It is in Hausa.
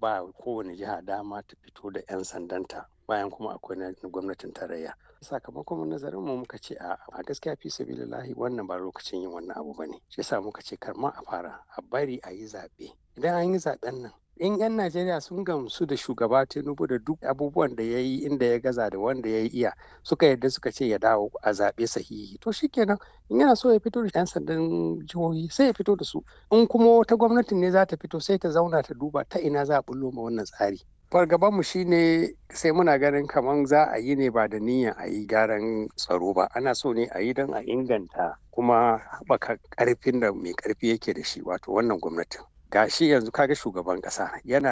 ba kowane jiha dama ta fito da 'yan sandanta bayan kuma akwai na gwamnatin tarayya. Sakamakon nazarin mu muka ce a gaskiya fi sabilillahi wannan ba lokacin yin wannan abu bane. Shi yasa muka ce kar ma a fara, a bari a yi zaɓe. Idan an yi zaɓen nan, in 'yan Najeriya sun gamsu da shugaba Tinubu da duk abubuwan da ya yi inda ya gaza da wanda ya iya, suka yarda suka ce ya dawo a zaɓe sahihi, to shikenan. In yana so ya fito da 'yan sandan jihohi sai ya fito da su. In kuma wata gwamnatin ne za ta fito sai ta zauna ta duba ta ina za a bullo ma wannan tsari. Fargabanmu shine sai muna ganin kamar za a yi ne ba da niyyar a yi gyaran tsaro ba. Ana so ne a yi don a inganta kuma haɓaka ƙarfin da mai ƙarfi yake da shi, wato wannan gwamnatin. Gashi yanzu kaga shugaban ƙasa yana